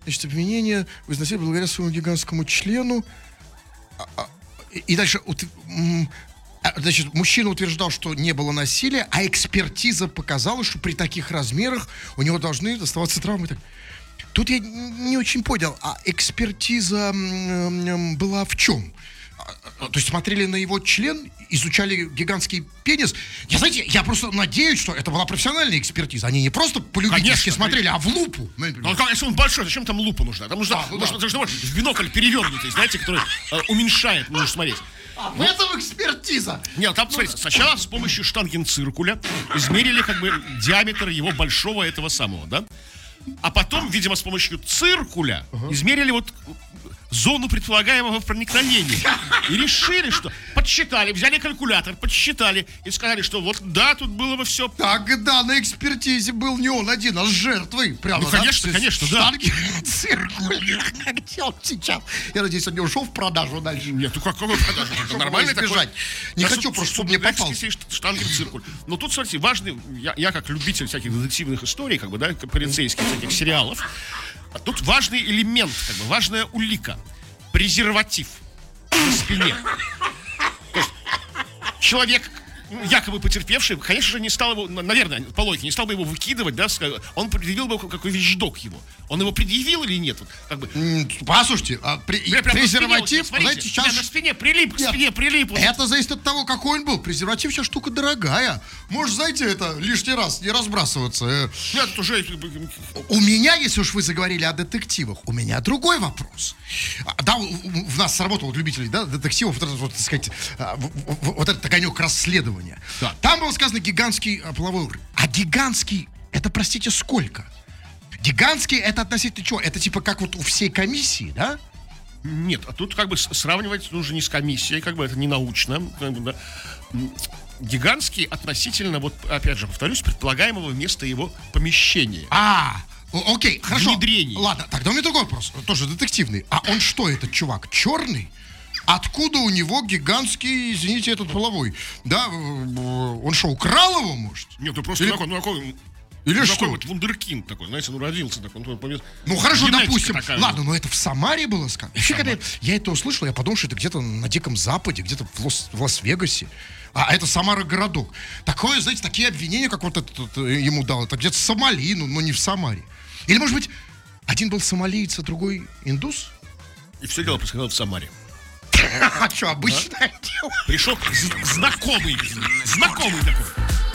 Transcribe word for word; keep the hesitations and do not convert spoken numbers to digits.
значит, обвинение в изнасилии благодаря своему гигантскому члену. И дальше, значит, мужчина утверждал, что не было насилия, а экспертиза показала, что при таких размерах у него должны оставаться травмы. Тут я не очень понял, а экспертиза была в чем? То есть смотрели на его член, изучали гигантский пенис. Я, знаете, я просто надеюсь, что это была профессиональная экспертиза. Они не просто по-любительски смотрели, а в лупу. Ну, если он большой, зачем там лупа нужна? Там нужно, а, ну, нужно, да. нужно в бинокль перевернутый, знаете, который э, уменьшает, нужно смотреть. А в этом экспертиза? Нет, там, смотрите, сначала с помощью штангенциркуля измерили как бы диаметр его большого этого самого, да? А потом, видимо, с помощью циркуля uh-huh. измерили вот зону предполагаемого проникновения. И решили, что подсчитали, взяли калькулятор, подсчитали и сказали, что вот да, тут было бы все. Так, да, на экспертизе был не он один, а с жертвой. Прямо, ну, конечно, да? конечно, да. Циркуль. Где он сейчас? Я надеюсь, он не ушел в продажу дальше. Нет, ну какой продажу? Это нормально избежать. Не я хочу просто, чтобы мне попался. Штангенциркуль. Но тут, смотрите, важный, я, я как любитель всяких детективных историй, как бы, да, полицейских всяких сериалов, а тут важный элемент, как бы, важная улика. Презерватив на спине. То есть человек, якобы потерпевший, конечно же, не стал его, наверное, по логике, не стал бы его выкидывать, да, он предъявил бы какой вещдок его. Он его предъявил или нет? Вот, как бы. Послушайте, а при, прям, презерватив, спине, вот, знаете, сейчас... на спине прилип, к спине прилип. Это зависит от того, какой он был. Презерватив сейчас штука дорогая. Может, знаете, это лишний раз не разбрасываться. Нет, это уже... У меня, если уж вы заговорили о детективах, у меня другой вопрос. Да, в нас сработал вот любителей, да, детективов, вот этот, вот, так сказать, вот этот огонек расследования. Да. Там было сказано гигантский половой орган. А гигантский, это, простите, сколько? Гигантский, это относительно чего? Это типа как вот у всей комиссии, да? Нет, а тут как бы сравнивать нужно не с комиссией, как бы это не научно. Да. Гигантский относительно, вот опять же, повторюсь, предполагаемого места его помещения. А, окей, хорошо. Внедрение. Ладно, тогда у меня другой вопрос, тоже детективный. А он что, этот чувак, черный? Откуда у него гигантский, извините, этот половой? Да, он что, украл его, может? Нет, ну просто Или... такой, ну такой... Или ну, что? Такой вот вундеркинд такой, знаете, ну родился такой. Ну, помню, ну хорошо, допустим. Такая, ладно, но это в Самаре было сказано. Вообще, когда я, я это услышал, я подумал, что это где-то на Диком Западе, где-то в, Лос, в Лас-Вегасе. А это Самара городок. Такое, знаете, такие обвинения, как вот этот, этот ему дал, это где-то в Сомали, ну, но не в Самаре. Или, может быть, один был сомалиец, а другой индус? И все дело происходило в Самаре. А что, обычное дело? Пришел знакомый, знакомый такой.